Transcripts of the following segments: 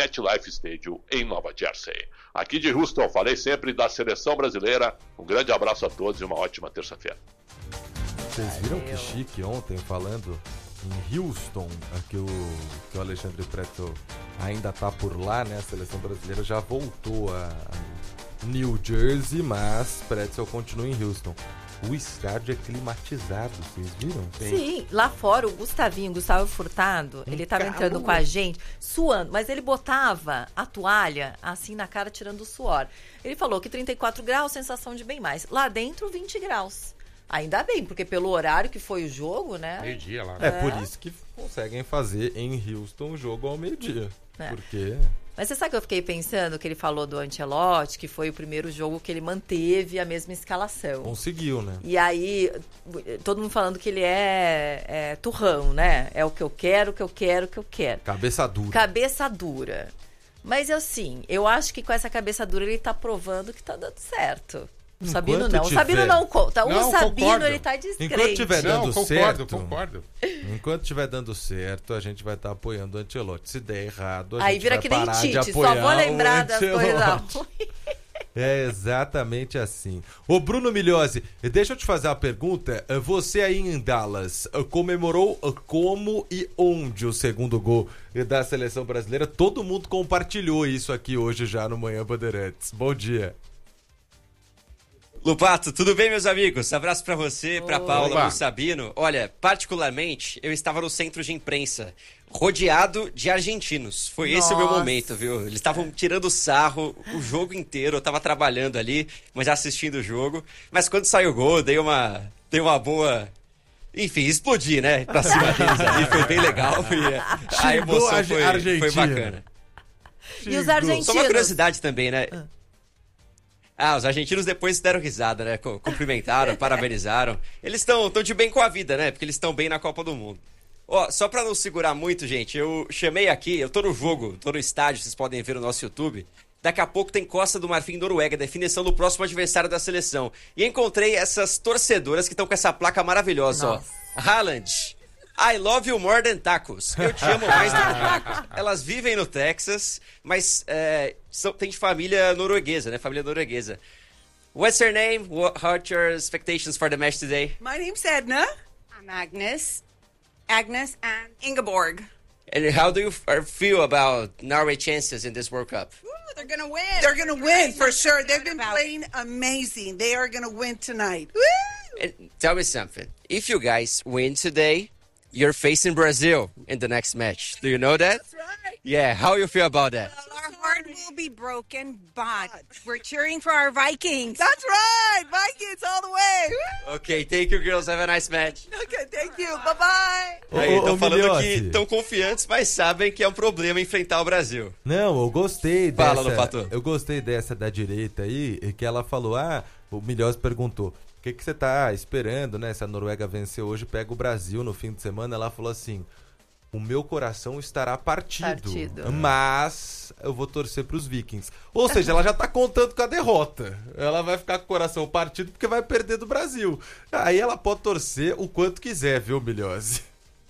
MetLife Stadium, em Nova Jersey. Aqui de Houston, falei sempre da seleção brasileira. Um grande abraço a todos e uma ótima terça-feira. Vocês viram que chique ontem falando em Houston, que o Alexandre Preto ainda tá por lá, né? A seleção brasileira já voltou a New Jersey, mas Preto continua em Houston. O estádio é climatizado, vocês viram? Sim, lá fora o Gustavo Furtado, ele tava entrando com a gente, suando, mas ele botava a toalha assim na cara, tirando o suor. Ele falou que 34 graus, sensação de bem mais. Lá dentro, 20 graus. Ainda bem, porque pelo horário que foi o jogo, né? Meio-dia lá. É por isso que conseguem fazer em Houston o jogo ao meio-dia. Porque... Mas você sabe que eu fiquei pensando que ele falou do Ancelotti, que foi o primeiro jogo que ele manteve a mesma escalação. Conseguiu, né? E aí, todo mundo falando que ele é turrão, né? É o que eu quero, o que eu quero, o que eu quero. Cabeça dura. Cabeça dura. Mas assim, eu acho que com essa cabeça dura ele tá provando que tá dando certo. O Sabino não. O Sabino não conta. O Sabino, ele tá descrente. Enquanto estiver dando certo... Concordo. Enquanto estiver dando certo, a gente vai estar apoiando o Ancelotti. Se der errado, a aí gente vira vai que nem parar de Tite, apoiar só vou lembrar das coisas ruins. É exatamente assim. Ô Bruno Migliosi, deixa eu te fazer uma pergunta. Você aí em Dallas comemorou como e onde o segundo gol da seleção brasileira? Todo mundo compartilhou isso aqui hoje já no Manhã Bandeirantes. Bom dia. Lupato, tudo bem, meus amigos? Abraço pra você, pra Paula, pro Sabino. Olha, particularmente, eu estava no centro de imprensa, rodeado de argentinos. Foi esse o meu momento, viu? Eles estavam tirando sarro o jogo inteiro. Eu tava trabalhando ali, mas assistindo o jogo. Mas quando saiu o gol, dei uma boa... Enfim, explodi, né? Pra cima deles ali, foi bem legal. E a emoção foi bacana. E os argentinos? Só uma curiosidade também, né? Os argentinos depois deram risada, né? Cumprimentaram, parabenizaram. Eles estão de bem com a vida, né? Porque eles estão bem na Copa do Mundo. Só pra não segurar muito, gente, eu chamei aqui, eu tô no jogo, tô no estádio, vocês podem ver no nosso YouTube. Daqui a pouco tem Costa do Marfim e Noruega, definição do próximo adversário da seleção. E encontrei essas torcedoras que estão com essa placa maravilhosa, ó. Haaland, I love you more than tacos. Eu te amo mais do que tacos. Elas vivem no Texas, mas tem de família norueguesa, né? Família norueguesa. What's your name? What are your expectations for the match today? My name's Edna. I'm Agnes and Ingeborg. And how do you feel about Norway's chances in this World Cup? Ooh, they're going to win. They're going to win for sure. They've been playing amazing. They are going to win tonight. Woo! And tell me something. If you guys win today, you're facing Brazil in the next match. Do you know that? That's right. Yeah, how you feel about that? Well, our heart will be broken, but we're cheering for our Vikings. That's right. Vikings all the way. Woo! Okay, thank you, girls. Have a nice match. Okay, thank you. Bye-bye. Aí, estão falando que estão confiantes, mas sabem que é um problema enfrentar o Brasil. Não, eu gostei dessa. Fala, Lopato. Eu gostei dessa da direita aí, que ela falou, o Migliosi perguntou, o que você tá esperando, né? Se a Noruega vencer hoje, pega o Brasil no fim de semana. Ela falou assim, o meu coração estará partido. Mas eu vou torcer pros Vikings. Ou seja, ela já tá contando com a derrota. Ela vai ficar com o coração partido porque vai perder do Brasil. Aí ela pode torcer o quanto quiser, viu, Migliosi?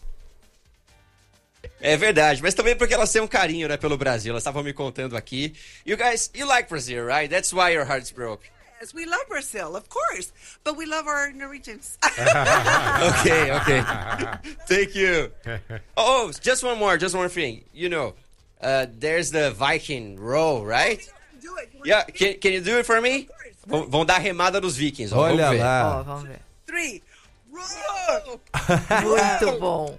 É verdade, mas também porque elas têm um carinho, né, pelo Brasil. Elas estavam me contando aqui. You like Brazil, right? That's why your heart's broke. Yes, we love Brazil, of course, but we love our Norwegians. Okay. Thank you. Oh, just one more thing. You know, there's the Viking row, right? Do it. Yeah, can you do it for me? Vão dar remada dos Vikings. Olha vamos ver. lá. Vamos ver. 3. Row! Muito bom.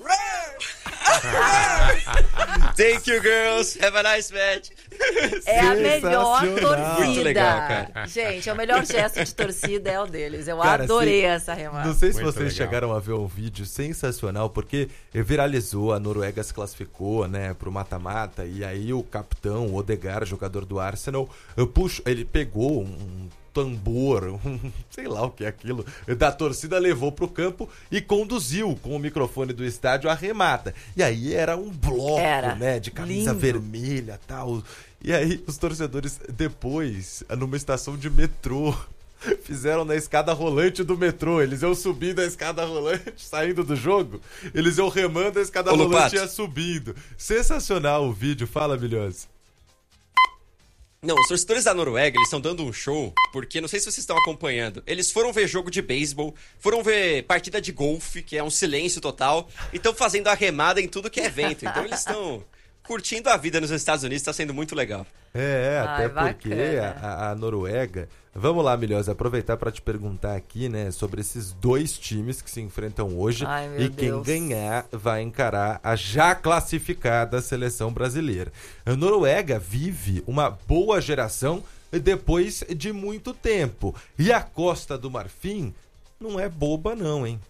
Thank you, girls. Have a nice match. É a melhor torcida. Muito legal, cara. Gente, o melhor gesto de torcida é o deles. Eu adorei essa remada. Não sei se Muito vocês legal. chegaram a ver um vídeo sensacional, porque viralizou, a Noruega se classificou, né, pro mata-mata, e aí o capitão, o Odegaard, jogador do Arsenal, ele pegou um tambor, sei lá o que é aquilo, da torcida, levou pro campo e conduziu com o microfone do estádio a remata. E aí era um bloco, né, de camisa vermelha e tal. E aí os torcedores depois, numa estação de metrô, Fizeram na escada rolante do metrô. Eles iam subindo a escada rolante, saindo do jogo. Eles iam remando a escada rolante e ia subindo. Sensacional o vídeo. Fala, Milhose. Não, os torcedores da Noruega, eles estão dando um show, porque não sei se vocês estão acompanhando. Eles foram ver jogo de beisebol, foram ver partida de golfe, que é um silêncio total, e estão fazendo arremada em tudo que é evento. Então eles estão curtindo a vida nos Estados Unidos, está sendo muito legal. Até porque a Noruega... Vamos lá, Milhose, aproveitar para te perguntar aqui, né, sobre esses dois times que se enfrentam hoje. E quem ganhar vai encarar a já classificada seleção brasileira. A Noruega vive uma boa geração depois de muito tempo. E a Costa do Marfim não é boba não, hein?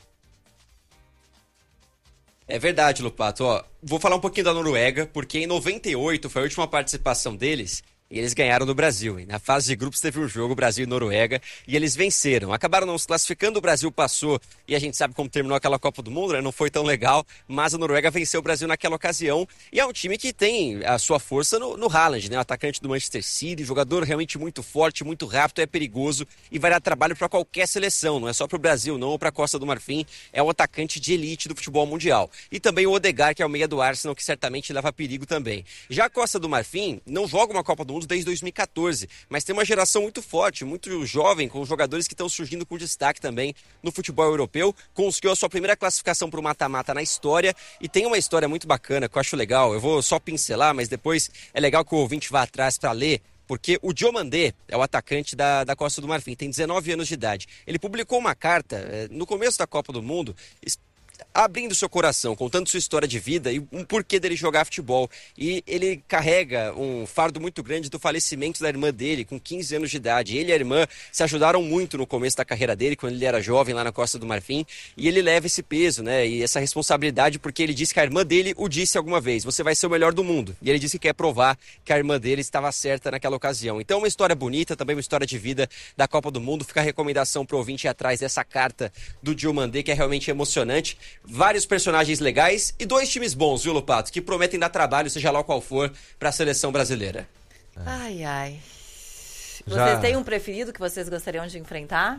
É verdade, Lupato. Ó, vou falar um pouquinho da Noruega, porque em 98 foi a última participação deles e eles ganharam do Brasil. E na fase de grupos teve um jogo, Brasil e Noruega, e eles venceram. Acabaram não se classificando, o Brasil passou, e a gente sabe como terminou aquela Copa do Mundo, né? Não foi tão legal, mas a Noruega venceu o Brasil naquela ocasião, e é um time que tem a sua força no Haaland, né? O atacante do Manchester City, jogador realmente muito forte, muito rápido, é perigoso, e vai dar trabalho para qualquer seleção, não é só para o Brasil, não, ou para a Costa do Marfim, é o atacante de elite do futebol mundial. E também o Odegaard, que é o meia do Arsenal, que certamente leva perigo também. Já a Costa do Marfim não joga uma Copa do Mundo desde 2014, mas tem uma geração muito forte, muito jovem, com jogadores que estão surgindo com destaque também no futebol europeu. Conseguiu a sua primeira classificação para o mata-mata na história e tem uma história muito bacana que eu acho legal. Eu vou só pincelar, mas depois é legal que o ouvinte vá atrás para ler, porque o Diomandé é o atacante da Costa do Marfim, tem 19 anos de idade. Ele publicou uma carta no começo da Copa do Mundo, abrindo seu coração, contando sua história de vida e um porquê dele jogar futebol. E ele carrega um fardo muito grande do falecimento da irmã dele, com 15 anos de idade. Ele e a irmã se ajudaram muito no começo da carreira dele, quando ele era jovem lá na Costa do Marfim. E ele leva esse peso, né, e essa responsabilidade, porque ele disse que a irmã dele o disse alguma vez: você vai ser o melhor do mundo. E ele disse que quer provar que a irmã dele estava certa naquela ocasião. Então, uma história bonita, também uma história de vida da Copa do Mundo. Fica a recomendação pro ouvinte ir atrás dessa carta do Diomandé, que é realmente emocionante. Vários personagens legais e dois times bons, viu, Lupato? Que prometem dar trabalho, seja lá qual for, para a seleção brasileira. Ai. Vocês têm um preferido que vocês gostariam de enfrentar?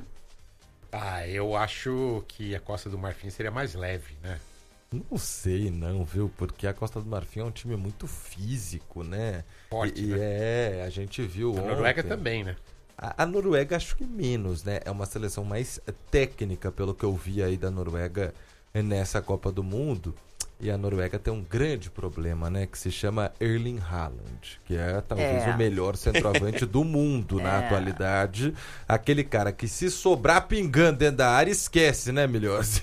Eu acho que a Costa do Marfim seria mais leve, né? Não sei não, viu? Porque a Costa do Marfim é um time muito físico, né? Forte, né? A gente viu ontem. A Noruega também, né? A Noruega acho que menos, né? É uma seleção mais técnica, pelo que eu vi aí da Noruega nessa Copa do Mundo. E a Noruega tem um grande problema, né? Que se chama Erling Haaland, que é talvez o melhor centroavante do mundo na atualidade. Aquele cara que, se sobrar pingando dentro da área, esquece, né, Milhose?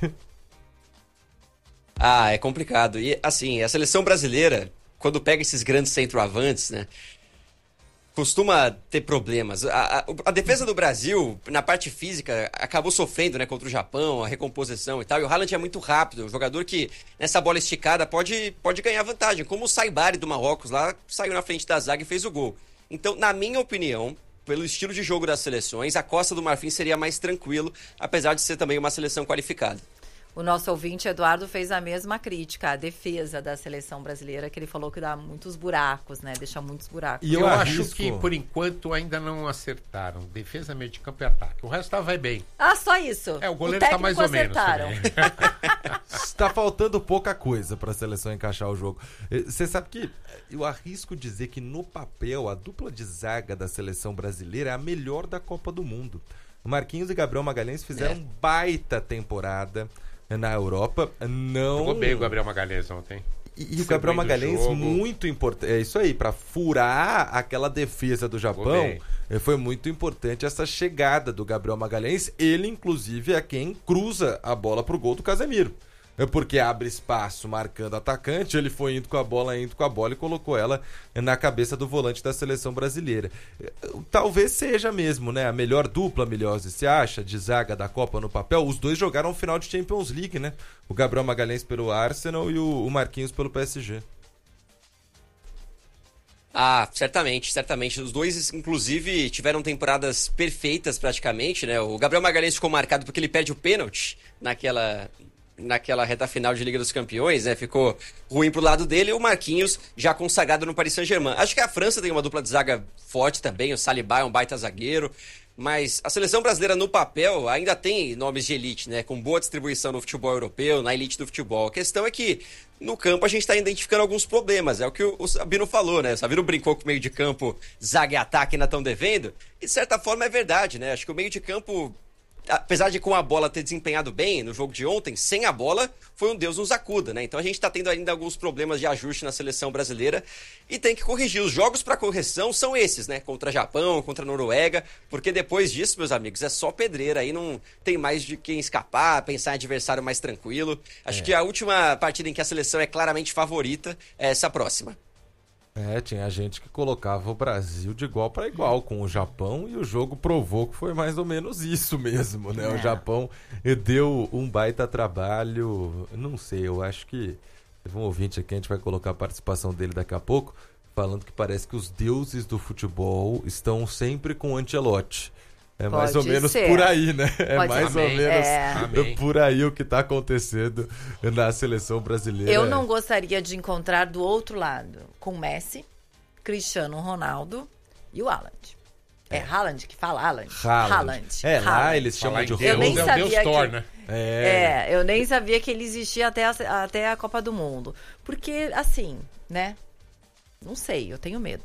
É complicado. E, assim, a seleção brasileira, quando pega esses grandes centroavantes, né, costuma ter problemas. A defesa do Brasil, na parte física, acabou sofrendo, né, contra o Japão, a recomposição e tal. E o Haaland é muito rápido, um jogador que, nessa bola esticada, pode ganhar vantagem. Como o Saibari do Marrocos lá, saiu na frente da zaga e fez o gol. Então, na minha opinião, pelo estilo de jogo das seleções, a Costa do Marfim seria mais tranquilo, apesar de ser também uma seleção qualificada. O nosso ouvinte, Eduardo, fez a mesma crítica à defesa da seleção brasileira, que ele falou que dá muitos buracos, né? Deixa muitos buracos. E eu acho que, por enquanto, ainda não acertaram. Defesa, meio de campo e ataque. O resto vai bem. Só isso. O goleiro tá mais ou menos também. Está faltando pouca coisa para a seleção encaixar o jogo. Você sabe que eu arrisco dizer que, no papel, a dupla de zaga da seleção brasileira é a melhor da Copa do Mundo. O Marquinhos e Gabriel Magalhães fizeram baita temporada na Europa. Jogou bem o Gabriel Magalhães ontem. E o Gabriel Magalhães, muito importante. É isso aí, para furar aquela defesa do Japão, foi muito importante essa chegada do Gabriel Magalhães. Ele, inclusive, é quem cruza a bola pro gol do Casemiro. Porque abre espaço marcando atacante, ele foi indo com a bola e colocou ela na cabeça do volante da seleção brasileira. Talvez seja mesmo, né? A melhor dupla, Milhose, você acha, de zaga da Copa no papel? Os dois jogaram o final de Champions League, né? O Gabriel Magalhães pelo Arsenal e o Marquinhos pelo PSG. Certamente. Os dois, inclusive, tiveram temporadas perfeitas praticamente, né? O Gabriel Magalhães ficou marcado porque ele perde o pênalti naquela reta final de Liga dos Campeões, né? Ficou ruim pro lado dele, e o Marquinhos já consagrado no Paris Saint-Germain. Acho que a França tem uma dupla de zaga forte também, o Saliba é um baita zagueiro. Mas a seleção brasileira no papel ainda tem nomes de elite, né? Com boa distribuição no futebol europeu, na elite do futebol. A questão é que no campo a gente está identificando alguns problemas. É o que o Sabino falou, né? O Sabino brincou que o meio de campo, zaga e ataque ainda estão devendo. E de certa forma é verdade, né? Acho que o meio de campo, apesar de com a bola ter desempenhado bem no jogo de ontem, sem a bola foi um Deus nos acuda, né? Então a gente está tendo ainda alguns problemas de ajuste na seleção brasileira e tem que corrigir. Os jogos para correção são esses, né? Contra Japão, contra Noruega, porque depois disso, meus amigos, é só pedreira. Aí não tem mais de quem escapar, pensar em adversário mais tranquilo. Acho que a última partida em que a seleção é claramente favorita é essa próxima. Tinha gente que colocava o Brasil de igual para igual com o Japão e o jogo provou que foi mais ou menos isso mesmo, né? O Japão deu um baita trabalho, não sei, eu acho que teve um ouvinte aqui, a gente vai colocar a participação dele daqui a pouco, falando que parece que os deuses do futebol estão sempre com o Ancelotti. É mais ou menos por aí, né? É mais ou menos por aí o que está acontecendo na seleção brasileira. Eu não gostaria de encontrar do outro lado com Messi, Cristiano Ronaldo e o Haaland. É Haaland que fala? Haaland. Lá eles chamam de eu nem sabia Thor, né? Eu nem sabia que ele existia até a Copa do Mundo. Porque, assim, né? Não sei, eu tenho medo.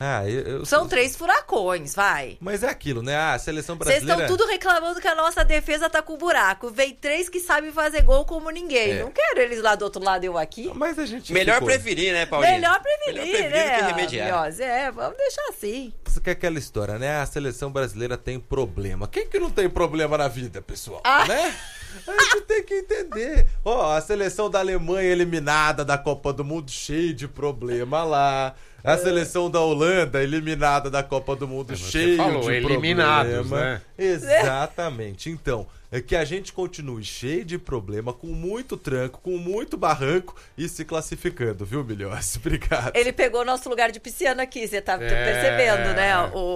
São 3 furacões, vai. Mas é aquilo, né? A seleção brasileira... Vocês estão tudo reclamando que a nossa defesa tá com buraco. Vem 3 que sabem fazer gol como ninguém. Não quero eles lá do outro lado, eu aqui. Mas a gente Melhor preferir, né, Paulinho? Melhor preferir, né? Do que remediar. Vamos deixar assim. Isso que é aquela história, né? A seleção brasileira tem problema. Quem que não tem problema na vida, pessoal? Né? A gente tem que entender. A seleção da Alemanha eliminada da Copa do Mundo, cheio de problema lá. A seleção da Holanda, eliminada da Copa do Mundo, cheio de eliminados, problema. né? Exatamente. Então, é que a gente continue cheio de problema, com muito tranco, com muito barranco e se classificando, viu, Milhões? Obrigado. Ele pegou nosso lugar de pisciano aqui, você tá percebendo, né?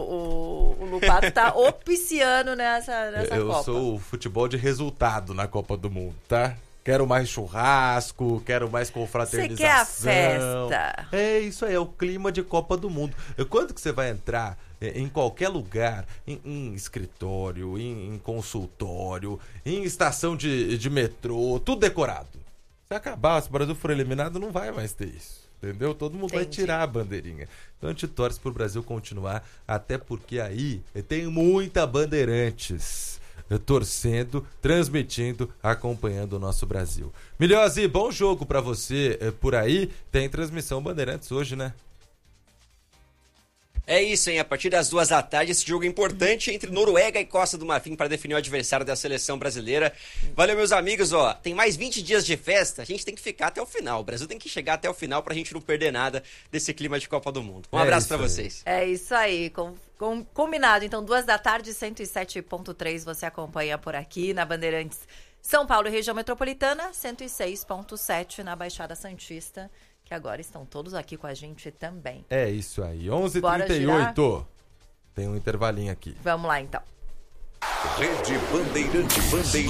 O Lupato tá o pisciano nessa Copa. Eu sou o futebol de resultado na Copa do Mundo, tá? Quero mais churrasco, quero mais confraternização. Você quer a festa. É isso aí, é o clima de Copa do Mundo. Quando que você vai entrar em qualquer lugar, em escritório, em consultório, em estação de metrô, tudo decorado. Se acabar, se o Brasil for eliminado, não vai mais ter isso. Entendeu? Todo mundo vai tirar a bandeirinha. Então a gente torce pro Brasil continuar, até porque aí tem muita Bandeirantes torcendo, transmitindo, acompanhando o nosso Brasil. Milhose, bom jogo pra você por aí. Tem transmissão Bandeirantes hoje, né? É isso, hein? A partir das 2 da tarde, esse jogo importante entre Noruega e Costa do Marfim para definir o adversário da seleção brasileira. Valeu, meus amigos, tem mais 20 dias de festa, a gente tem que ficar até o final. O Brasil tem que chegar até o final pra gente não perder nada desse clima de Copa do Mundo. Um abraço pra vocês. É isso aí, combinado. Então, 2 da tarde, 107.3, você acompanha por aqui na Bandeirantes São Paulo, região metropolitana, 106.7 na Baixada Santista, que agora estão todos aqui com a gente também. É isso aí, 11h38. Tem um intervalinho aqui. Vamos lá, então. Rede Bandeirantes.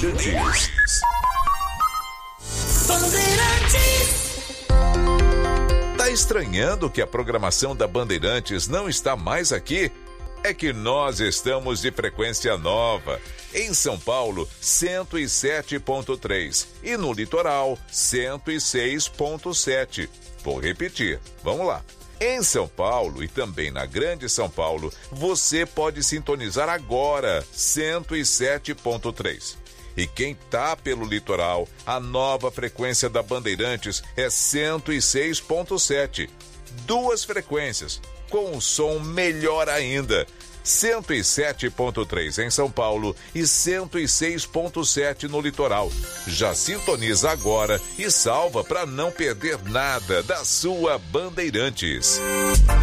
Tá estranhando que a programação da Bandeirantes não está mais aqui? É que nós estamos de frequência nova. Em São Paulo, 107.3 e no litoral, 106.7. Vou repetir, vamos lá. Em São Paulo e também na Grande São Paulo, você pode sintonizar agora 107.3. E quem tá pelo litoral, a nova frequência da Bandeirantes é 106.7. 2 frequências, com um som melhor ainda. 107.3 em São Paulo e 106.7 no litoral. Já sintoniza agora e salva para não perder nada da sua Bandeirantes.